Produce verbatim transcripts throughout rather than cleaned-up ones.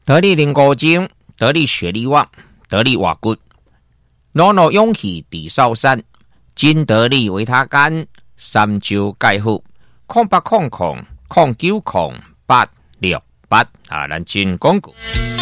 得力零高精，得力血力旺，得力瓦骨，努努勇气抵少山，金得力维他干，三焦钙好，空八空空空九空八六八啊，咱进广告。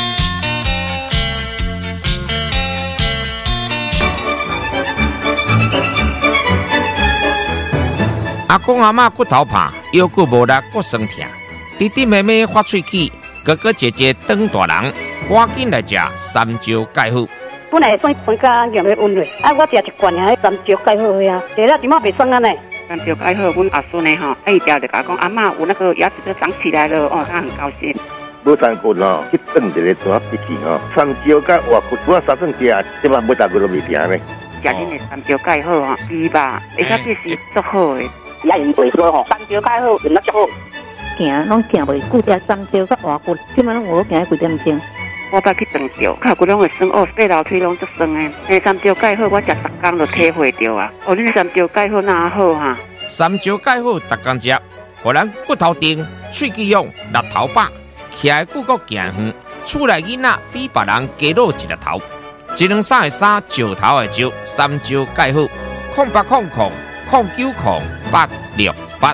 阿公阿嬷骨头怕，腰骨无力骨酸痛，弟弟妹妹发喙齿，哥哥姐姐长大人，赶紧来食三焦钙好。 本来算分家验的温热，啊，我食一罐遐三焦钙好呀，食了点仔袂酸安尼。 三焦钙好，阮阿孙呢吼，伊条就甲讲阿嬷有那个牙齿都长起来了，哦，他很高兴。 无三骨哦，去炖一个抓一起哦，三焦甲活骨，我三顿食，即摆每大骨都袂停呢。 食恁的三焦钙好吼，猪吧，而且这是足好的。 也因为说吼，三焦钙好，用得足好。 行拢行袂久，食三焦甲活骨，即摆拢有行几点钟。 我捌去长照，脚骨拢会酸，哦，爬楼梯拢足酸诶。诶，三焦钙好，我食十工就体会到啊。哦，恁三焦钙好哪好哈？ 三焦钙好，逐工食，互咱骨头硬，喙齿勇，力头饱，徛的骨骼行远，厝内囡仔比别人加老一粒头。一两三的三，石头的石，三焦钙好，空八空空空九空八六八。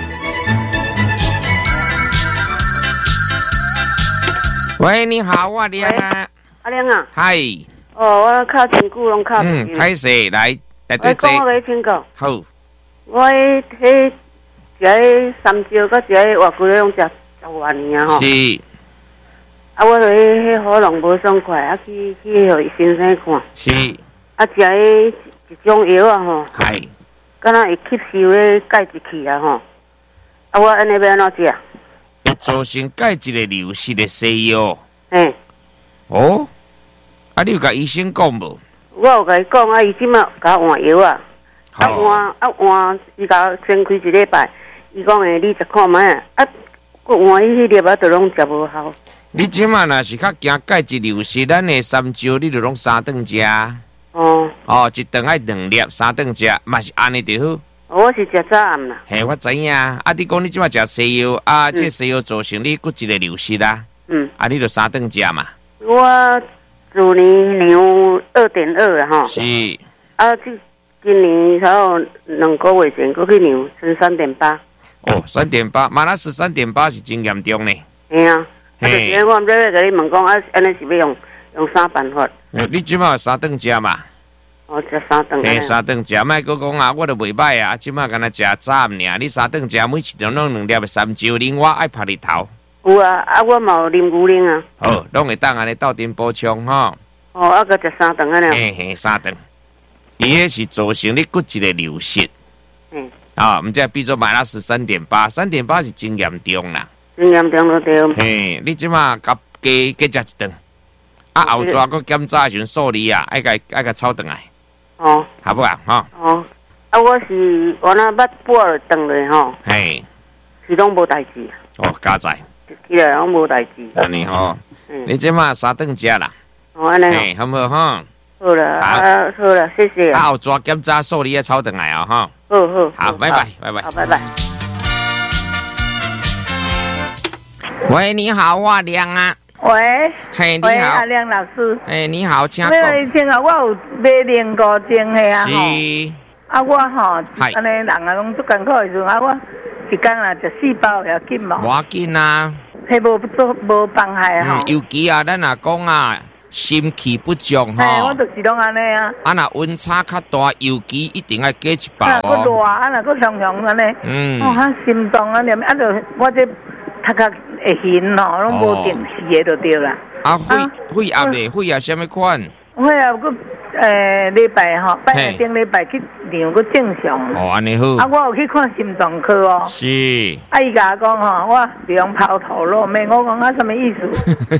喂，你好，我亮啊。 阿亮啊。 嗨。 哦，我靠真久拢靠。 嗯，歹势，来来对坐。我讲我请教。 好。 我迄迄一个三焦，甲一个活骨拢食十多年啊吼。 是。 啊，我对迄喉咙无爽快，啊去去互医生看。 是。 啊，食迄一种药啊吼。 嗨。 敢若会吸收迄钙质去啊吼。啊，我安尼要安怎食？ 会造成钙质的流失的西药。 嘿。 哦。啊，你有甲医生讲无？ 我有甲伊讲，啊，伊即马甲我换药啊。啊换啊换，伊甲我先开一礼拜，伊讲诶，你食看觅啊，啊，佮换伊迄粒啊，都拢食无效。 你即马若是较惊钙质流失，咱的三焦你就拢三顿食。 哦。哦， 一顿爱两粒，三顿食，嘛是安尼就好。 我是食早暗啦。 嘿，我知影。啊，你讲你即马食西药，啊，嗯、这西药造成你骨质的流失啦。嗯。啊，你就三顿食嘛。 我去年量二点二啊吼。 是。 啊，今今年差不多两个月前，搁去量成三点八。 哦，三点八，马拉斯三点八是真严重呢。 嘿啊。啊，就是我毋知要甲你问讲，啊，安尼是要用用啥办法？ 你即马三顿食嘛？ 哦，食三顿。 嘿，三顿食，莫搁讲啊，我都袂歹啊，即马敢若食早暗尔。你三顿食，每一顿拢两粒的三焦，另外爱晒日头。 有啊，啊，我嘛有啉牛奶啊。 好，拢会当安尼斗阵补充吼。 哦，啊，搁食三顿安尼。 嘿嘿，三顿。伊迄是造成你骨质的流失。 嗯。 啊，毋知比作马拉斯三点八，三点八是真严重啦。 真严重就对。 嘿，你即马加加加食一顿，啊后抓搁检查时阵数字啊，爱甲爱甲抄转来。 哦。 好不好？吼。 哦。啊，我是我那捌拨了转来吼。 嘿。 是拢无代志。 哦，加在。 起来拢无代志。 安尼吼。嗯。你即马三顿食啦。 哦，安尼。 嘿，好无吼？ 好了，啊，好了，谢谢。 啊，后抓检查数字啊，抄转来哦，吼。 好好。 好，拜拜，拜拜。 好，拜拜。 喂，你好，我亮啊。 喂。 嘿，你好。 喂，阿亮老师。 哎，你好，请讲。 喂，请啊，我有买零高精的啊。 是。 啊，我吼，安尼人啊，拢足艰苦的时阵，啊，我一工啊食四包要紧无？ 无要紧啊。 迄无做无妨害吼。 尤其啊，咱若讲啊，心气不足吼。 嘿，我就是拢安尼啊。 啊，若温差较大，尤其一定要加一包哦。 啊，热啊，若搁香香安尼。嗯。哦，啊，心脏啊，念啊，就我这头壳会晕吼，拢无定时的就对啦。 啊，肺肺压咧，肺压什么款？ 肺压搁诶礼拜吼，拜顶礼拜去量搁正常。 哦，安尼好。 啊，我有去看心脏科哦。 是。 啊，伊甲我讲吼，我不用抛头露面，我讲啊什么意思？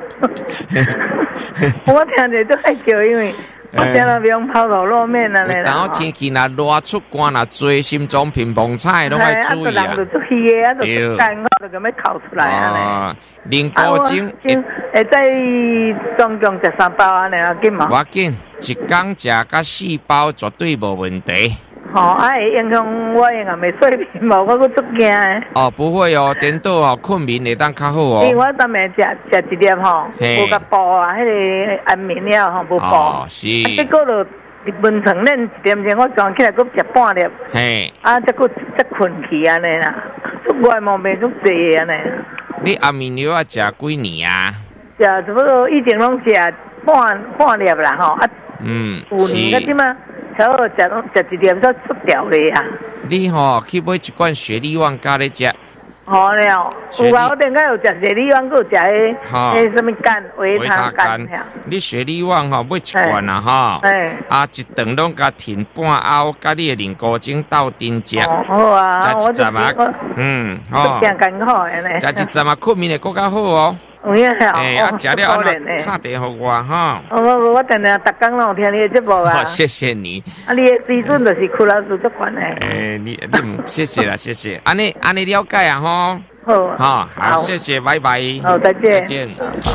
我听着都爱笑，因为我听到不用抛头露面了咧。 然后天气若热出汗若多，心脏乒乓菜拢爱注意啊。 啊，人就出气的，啊，就干我就咁要哭出来啊咧。 零高精会再总共食三包安尼要紧嘛？ 要紧，一工食甲四包绝对无问题。 哦哦，啊会影响我应该袂睡眠无，我佫足惊诶。 哦，不会哦，颠倒哦，困眠会当较好哦。 因为我昨暝食食一粒吼，无甲补啊，迄个安眠药吼无补。 哦，是。 啊，结果就眠床恁一点钟，我转起来佫食半粒。 嘿。啊， 再佫再困去安尼啦，足外毛病足济安尼。 你安眠药啊食几年啊？ 食差不多以前拢食半半粒啦吼，啊， 嗯， 有年个即嘛。然后食食一粒都出掉咧啊！ 你吼去买一罐雪利旺加咧食。 好了，有啊，我顶下有食雪利旺，佮有食迄迄什么干维他干。 你雪利旺吼买一罐啊吼，啊一顿拢甲停半后，甲你的凝固精斗阵食。 哦，好啊， 食一阵啊，嗯，吼， 真艰苦的呢。 食一阵啊，困眠会更较好哦。 有影啊！ 哎，啊，食了安怎打电互我哈？ 我我我定定逐工拢有听你的节目啊！ 谢谢你。 啊，你的水准就是邱老师足悬的。 哎，你你唔谢谢啦，谢谢。安尼安尼了解啊吼。 好。 好，好，谢谢，拜拜。 好，再见。 再见。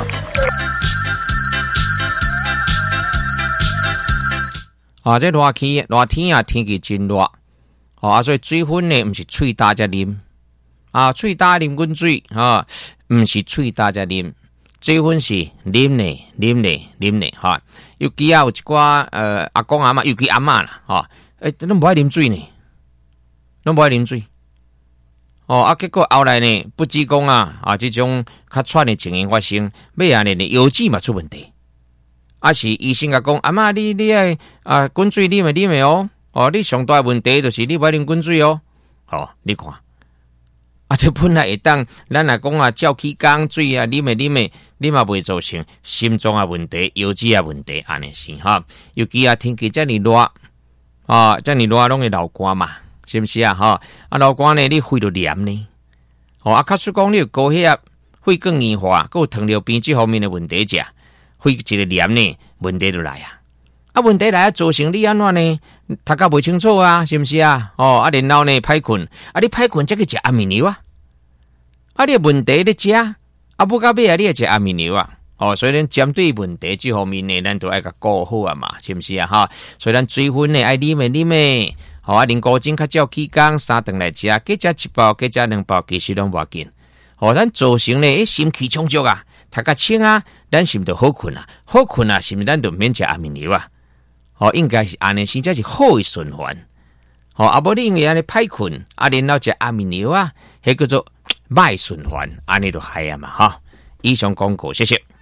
啊，这热天热天啊，天气真热。哦，啊，所以水分呢，唔是喙焦才啉。啊，喙焦啉滚水哈。唔是喙焦才啉，水分是啉咧，啉咧，啉咧，哈。尤其啊有一寡呃阿公阿嬷，尤其阿嬷啦，哈，诶、欸，拢无爱啉水呢，拢无爱啉水。哦，啊，结果后来呢，不知讲啊，啊，这种较喘的情形发生，尾安尼呢，腰子嘛出问题。啊，是医生甲讲，阿嬷你你爱啊滚水啉的啉的哦，哦，你上大问题就是你不爱啉滚水哦，哦，你看。啊，这本来会当，咱来讲啊，照起缸水啊，啉诶啉诶，你嘛袂造成心脏啊问题、腰子啊问题，安尼是哈。尤其啊，天气遮尔热啊，遮尔热拢会流汗嘛，是不是啊？哈，啊流汗呢，你肺就黏呢。哦，啊，假使讲你有高血压、肺更硬化，佮有糖尿病这方面的问题者，肺一个黏呢，问题就来啊。啊，问题来啊，造成你安怎呢？读甲袂清楚啊，是不是啊？哦，啊，然后呢，歹困，啊，你歹困，才去食安眠药啊。啊，你问题咧食，啊，不到尾啊，你也食安眠药啊。哦，所以咱针对问题这方面呢，咱都爱甲顾好啊嘛，是不是啊？哈，所以咱水分呢爱啉诶啉诶，好啊，凝固精较照起工三顿来食，加食一包，加食两包，其实拢无要紧。哦，咱造成呢，心气充足啊，读甲清啊，咱是毋就好困啊？好困啊，是毋咱就免食安眠药啊？哦，应该是安尼，先才是好的循环。哦，啊，无你因为安尼歹困，啊，然后食安眠药啊，迄叫做歹循环，安尼就害啊嘛哈。以上广告，谢谢。